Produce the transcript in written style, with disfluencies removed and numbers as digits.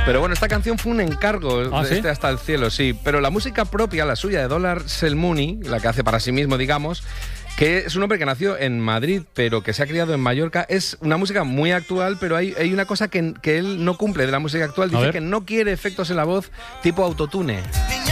Pero bueno, esta canción fue un encargo de ¿sí? Hasta el cielo, sí. Pero la música propia, la suya de Dollar Selmuni, la que hace para sí mismo, digamos, que es un hombre que nació en Madrid, pero que se ha criado en Mallorca, es una música muy actual, pero hay una cosa que él no cumple de la música actual. Dice que no quiere efectos en la voz tipo autotune.